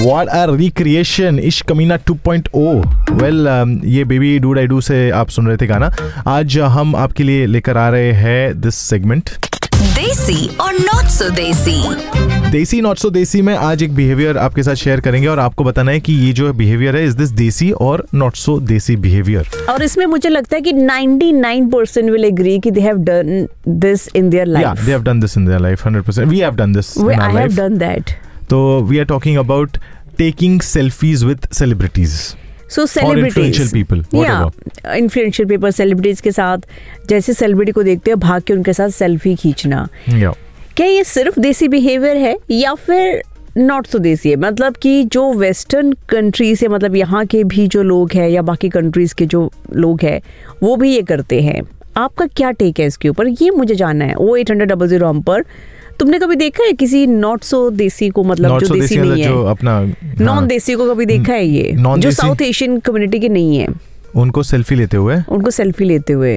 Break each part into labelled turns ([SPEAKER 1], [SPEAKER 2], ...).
[SPEAKER 1] What a recreation, इश्क कमीना 2.0। Well ये बेबी डू आई डू से आप सुन रहे थे गाना। आज हम आपके लिए लेकर आ रहे हैं दिस सेगमेंट
[SPEAKER 2] देसी और नॉट सो देसी।
[SPEAKER 1] देसी नॉट सो देसी में आज एक बिहेवियर आपके साथ शेयर करेंगे और आपको बताना है कि ये जो बिहेवियर है इज दिस देसी और नॉट सो देसी बिहेवियर।
[SPEAKER 3] और इसमें मुझे लगता है कि 99% will agree कि they have done this in their life.
[SPEAKER 1] Yeah, they have done this in their life 100%. We have done this in our life.
[SPEAKER 3] I have done that.
[SPEAKER 1] So we are talking about taking selfies with celebrities.
[SPEAKER 3] So celebrities,
[SPEAKER 1] or influential people, whatever.
[SPEAKER 3] Yeah, influential people, celebrities के साथ जैसे celebrity को देखते हैं भाग के उनके साथ सेल्फी खींचना।
[SPEAKER 1] Yeah.
[SPEAKER 3] क्या ये सिर्फ देसी बिहेवियर है या फिर नॉट सो देसी है? मतलब कि जो वेस्टर्न कंट्रीज है, मतलब यहाँ के भी जो लोग हैं या बाकी कंट्रीज के जो लोग हैं वो भी ये करते हैं। आपका क्या टेक है इसके ऊपर, ये मुझे जानना है। 08000 हम पर तुमने कभी देखा है किसी नॉट सो देसी को, मतलब जो देसी नहीं है,
[SPEAKER 1] जो अपना
[SPEAKER 3] नॉन देसी को कभी देखा है ये, जो साउथ एशियन कम्युनिटी के नहीं है,
[SPEAKER 1] उनको सेल्फी लेते हुए?
[SPEAKER 3] उनको सेल्फी लेते हुए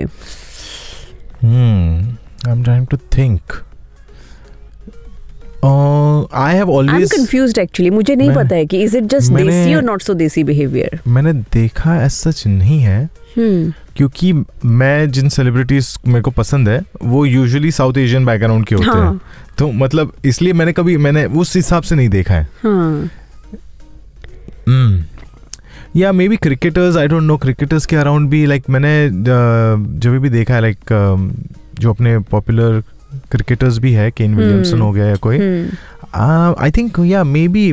[SPEAKER 1] I'm trying to think. I have always
[SPEAKER 3] I'm confused actually. मुझे नहीं पता है कि is it just देसी और not so देसी behavior.
[SPEAKER 1] मैंने देखा as such नहीं है, क्योंकि मैं जिन सेलिब्रिटीज मेरे को पसंद है वो यूजुअली साउथ एशियन बैकग्राउंड के होते हैं, तो मतलब इसलिए मैंने उस हिसाब से नहीं देखा है। या may be cricketers, I don't know, cricketers के अराउंड भी लाइक मैंने जब भी देखा है लाइक जो अपने पॉपुलर क्रिकेटर्स भी है, केन विलियमसन हो गया या कोई, आई थिंक या may be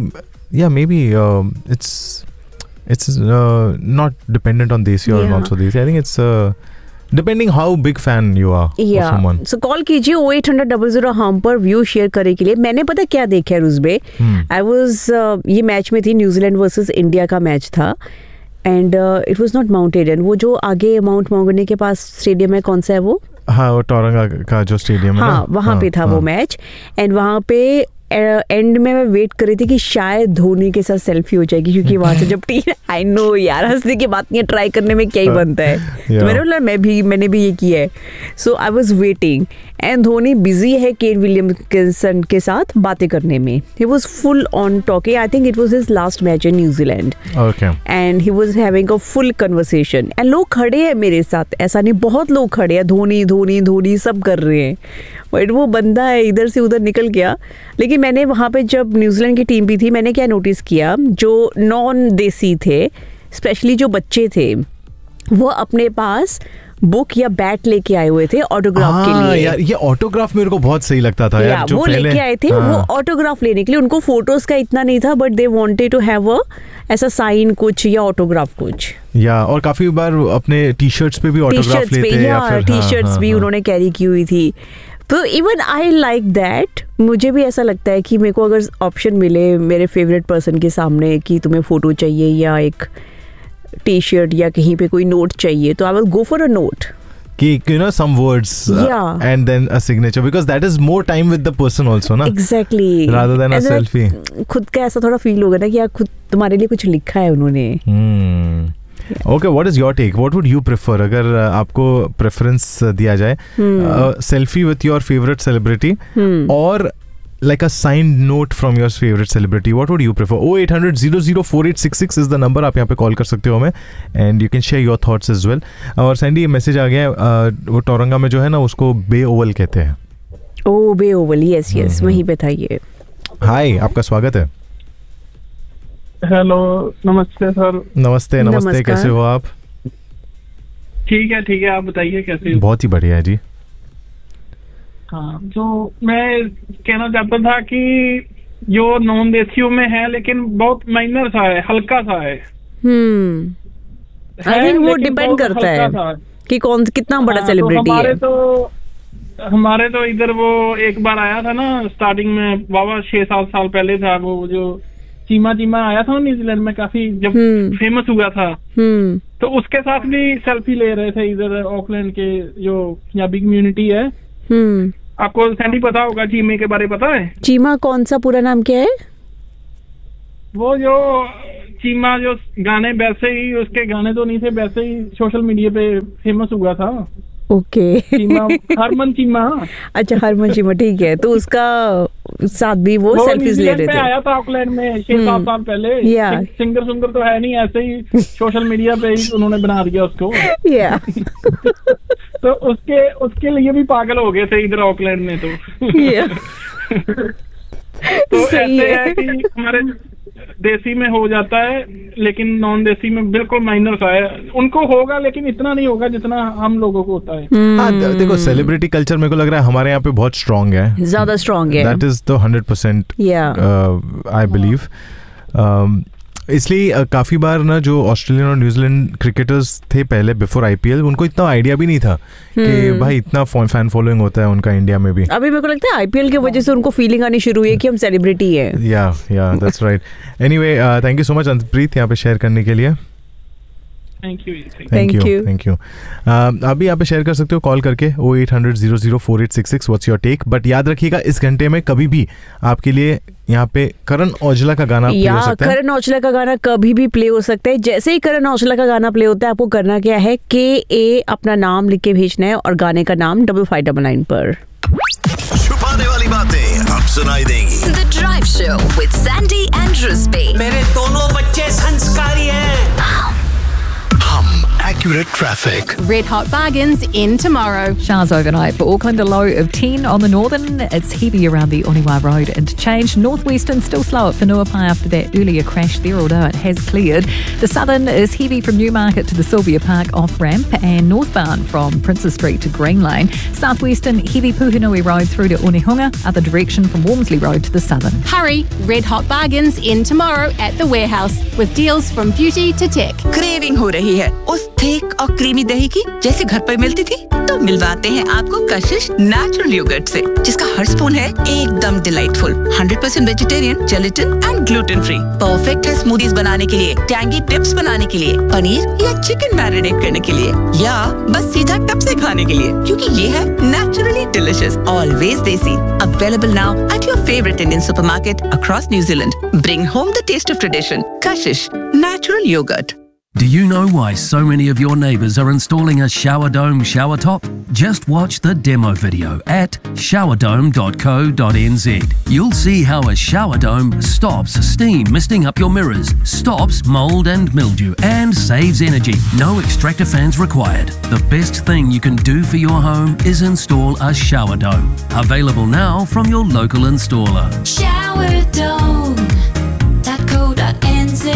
[SPEAKER 1] it's not dependent on desi or not so desi. I think it's depending how big fan you are of someone.
[SPEAKER 3] So call कीजिए 08000 हम पर व्यू शेयर करने के लिए। मैंने पता क्या देखा है रुजबे, I was ये मैच में थी, न्यूजीलैंड वर्सेस इंडिया का मैच था, and it was not mount Aiden, वो जो आगे माउंट मॉन्गनी के पास स्टेडियम है, कौन सा है वो?
[SPEAKER 1] हाँ, वो टोरंगा का जो स्टेडियम है।
[SPEAKER 3] हाँ, वहाँ पे था वो मैच, एंड वहाँ पे एंड में मैं वेट कर रही थी कि शायद धोनी के साथ सेल्फी हो जाएगी, क्योंकि वहां से जब टीम, आई नो यार हंसने की बात नहीं है, ट्राई करने में क्या ही बनता है, तो मैंने भी ये किया है। सो I was waiting and Dhoni busy है केन विलियमसन के साथ बातें करने में। He was full on talking, I think it was his last match in New Zealand, and he was having a full conversation, and लोग खड़े हैं मेरे साथ, ऐसा नहीं, बहुत लोग खड़े हैं, धोनी धोनी धोनी सब कर रहे हैं, बट वो बंदा है इधर से उधर निकल गया। लेकिन मैंने वहाँ पे जब न्यूजीलैंड की टीम भी थी, मैंने क्या नोटिस किया, जो नॉन देसी थे, स्पेशली जो बच्चे थे, वो अपने पास बुक या बैट लेके आए हुए थे ऑटोग्राफ के लिए।
[SPEAKER 1] यार ये ऑटोग्राफ मेरे को बहुत सही लगता था यार, जो
[SPEAKER 3] वो लेके आए थे, वो ऑटोग्राफ लेने के लिए। उनको फोटोज का इतना नहीं था, but they wanted to have a ऐसा साइन कुछ या ऑटोग्राफ कुछ।
[SPEAKER 1] या और काफी बार अपने टी शर्ट्स पे भी ऑटोग्राफ लेते हैं, या फिर
[SPEAKER 3] टी शर्ट्स भी उन्होंने कैरी की हुई थी। तो इवन आई लाइक दैट, मुझे भी ऐसा लगता है कि मेरे को अगर ऑप्शन मिले मेरे फेवरेट पर्सन के सामने कि तुम्हें फोटो चाहिए या एक टी शर्ट या कहीं पे कोई नोट चाहिए, तो I will go for a note,
[SPEAKER 1] कि you know some words and then a signature, because that is more time with the person also ना,
[SPEAKER 3] exactly,
[SPEAKER 1] rather than a selfie।
[SPEAKER 3] खुद का ऐसा थोड़ा फील होगा ना कि यार खुद तुम्हारे लिए कुछ लिखा है उन्होंने।
[SPEAKER 1] Okay, what is your take? What would you prefer? अगर आपको प्रेफरेंस दिया जाए, selfie with your favourite celebrity और like a signed note from your favorite celebrity, what would you prefer? 080004866 is the number, आप यहाँ पे कॉल कर सकते हो हमें, and you can share your thoughts as well। और सैंडी, ये मैसेज आ गया है, वो टोरंगा में जो है ना उसको बे ओवल कहते हैं।
[SPEAKER 3] ओ, बे ओवल, यस यस, वहीं पे था ये।
[SPEAKER 1] हाय, आपका स्वागत है।
[SPEAKER 4] हेलो, नमस्ते सर।
[SPEAKER 1] नमस्ते, कैसे हो आप?
[SPEAKER 4] ठीक है, आप बताइए कैसे हो?
[SPEAKER 1] बहुत ही बढ़िया है जी।
[SPEAKER 4] हाँ, जो मैं कहना चाहता था कि जो नॉन देसियों में है, लेकिन बहुत माइनर सा है, हल्का सा है।
[SPEAKER 3] आई थिंक वो डिपेंड करता है कि कौन कितना बड़ा सेलिब्रिटी है।
[SPEAKER 4] हमारे तो इधर वो एक बार आया था ना, स्टार्टिंग में, बाबा 6-7 साल पहले था, वो जो चीमा आया था न्यूजीलैंड में, काफी जब फेमस हुआ था, तो उसके साथ भी सेल्फी ले रहे थे इधर ऑकलैंड के जो पंजाबी कम्युनिटी है। आपको सैंडी पता होगा चीमे के बारे में, पता है?
[SPEAKER 3] चीमा कौन सा, पूरा नाम क्या है? वो
[SPEAKER 4] जो चीमा जो गाने, वैसे ही उसके गाने तो नहीं थे, वैसे ही सोशल मीडिया पे फेमस हुआ था।
[SPEAKER 3] ओके,
[SPEAKER 4] हरमन चीमा।
[SPEAKER 3] अच्छा, हरमन चीमा, ठीक है। तो उसका साथ भी वो सेल्फीज ले रहे थे।
[SPEAKER 4] आया था ऑकलैंड में 6-7 साल पहले। सिंगर तो है नहीं, ऐसे ही सोशल मीडिया पे ही उन्होंने बना दिया उसको। तो उसके लिए भी पागल हो गए थे इधर ऑकलैंड में। तो ऐसे है कि हमारे देसी में हो जाता है, लेकिन नॉन देसी में बिल्कुल माइनर सा है। उनको होगा लेकिन इतना नहीं होगा जितना हम लोगों को होता है।
[SPEAKER 1] हाँ, देखो सेलिब्रिटी कल्चर मेरे को लग रहा है हमारे यहाँ पे बहुत स्ट्रांग है,
[SPEAKER 3] ज्यादा स्ट्रांग है।
[SPEAKER 1] That is the 100% I believe. इसलिए काफ़ी बार ना जो ऑस्ट्रेलियन और न्यूजीलैंड क्रिकेटर्स थे पहले बिफोर आईपीएल, उनको इतना आइडिया भी नहीं था कि भाई इतना फैन फॉलोइंग होता है उनका इंडिया में भी।
[SPEAKER 3] अभी मेरे को लगता है आईपीएल की वजह से उनको फीलिंग आनी शुरू हुई है कि हम सेलिब्रिटी हैं।
[SPEAKER 1] या that's right. Anyway, thank you so much अंतप्रीत यहाँ पे शेयर करने के लिए।
[SPEAKER 4] Thank
[SPEAKER 1] you. आप भी यहाँ पे शेयर कर सकते हो कॉल करके 0800-004866 व्हाट्स योर टेक। बट याद रखिएगा इस घंटे में कभी भी आपके लिए यहाँ पे करण औजला का गाना प्ले हो सकता है।
[SPEAKER 3] करण औजला का गाना कभी भी प्ले हो सकता है। जैसे ही करण औजला का गाना प्ले होता है, आपको करना क्या है, KA अपना नाम लिख के भेजना है और गाने का नाम 5599 पर।
[SPEAKER 5] छुपाने वाली बातें अब सुनाई देंगी।
[SPEAKER 2] The Drive Show with Sandy and Rusby.
[SPEAKER 6] मेरे दोनों बच्चे संस्कारी हैं।
[SPEAKER 5] Accurate traffic.
[SPEAKER 7] Red hot bargains in tomorrow.
[SPEAKER 8] Showers overnight for Auckland, a low of 10 on the northern. It's heavy around the Oniwa Road interchange. Northwestern still slow at Whenuapai after that earlier crash there, although it has cleared. The southern is heavy from Newmarket to the Sylvia Park off-ramp and northbound from Princess Street to Green Lane. Southwestern heavy Puhinui Road through to Onehunga, other direction from Wormsley Road to the southern.
[SPEAKER 7] Hurry, red hot bargains in tomorrow at the warehouse with deals from beauty to tech.
[SPEAKER 9] Craving हो रही है उस thick और creamy दही की जैसे घर पर मिलती थी, तो मिलवाते हैं आपको कशिश नेचुरल योगर्ट से, जिसका हर स्पून है एकदम delightful, 100% vegetarian, gelatin and gluten free. Perfect है स्मूदीज बनाने के लिए, टैंगी टिप्स बनाने के लिए, पनीर या चिकन मैरिनेट करने के लिए, या बस सीधा टप से खाने के लिए, क्योंकि ये है नेचुरली डिलिशियस, ऑलवेज देसी। Available now at your favourite Indian supermarket across New Zealand. Bring home the taste of tradition. Kashish Natural Yogurt.
[SPEAKER 10] Do you know why so many of your neighbours are installing a shower dome shower top? Just watch the demo video at showerdome.co.nz. You'll see how a shower dome stops steam misting up your mirrors, stops mould and mildew, and saves energy. No extractor fans required. The best thing you can do for your home is install a shower dome. Available now from your local installer.
[SPEAKER 2] Showerdome.co.nz.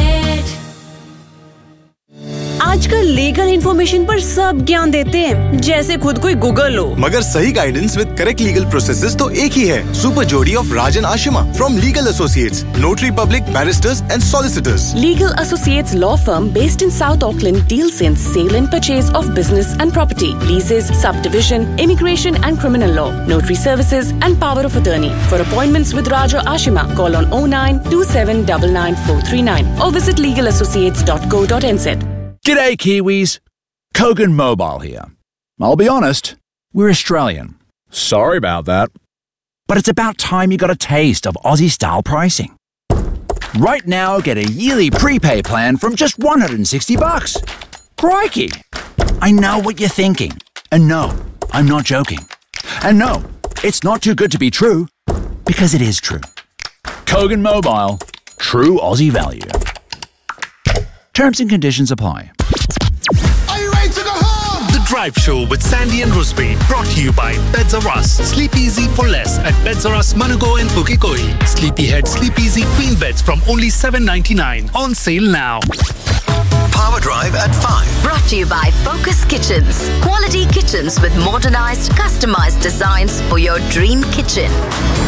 [SPEAKER 3] आजकल legal information पर सब ज्ञान देते हैं, जैसे खुद कोई Google हो।
[SPEAKER 5] मगर सही guidance with correct legal processes तो एक ही है। सुपर जोड़ी of Rajan Ashima from legal associates, notary public, barrister's and solicitors.
[SPEAKER 11] Legal Associates law firm based in South Auckland deals in sale and purchase of business and property, leases, subdivision, immigration and criminal law, notary services and power of attorney. For appointments with Raja Ashima, call on 0927999439 or visit legalassociates.co.nz.
[SPEAKER 12] G'day Kiwis, Kogan Mobile here. I'll be honest, we're Australian. Sorry about that. But it's about time you got a taste of Aussie style pricing. Right now, get a yearly prepay plan from just $160. Crikey! I know what you're thinking. And no, I'm not joking. And no, it's not too good to be true, because it is true. Kogan Mobile, true Aussie value. Terms and conditions apply.
[SPEAKER 5] Are you ready to go home?
[SPEAKER 13] The Drive Show with Sandy and Rusby, brought to you by Beds R Us. Sleep easy for less at Beds R Us, Manago and Pukekoi. Sleepyhead Sleep Easy Queen Beds from only $7.99. On sale now.
[SPEAKER 5] Power Drive at 5.
[SPEAKER 2] Brought to you by Focus Kitchens. Quality kitchens with modernized, customized designs for your dream kitchen.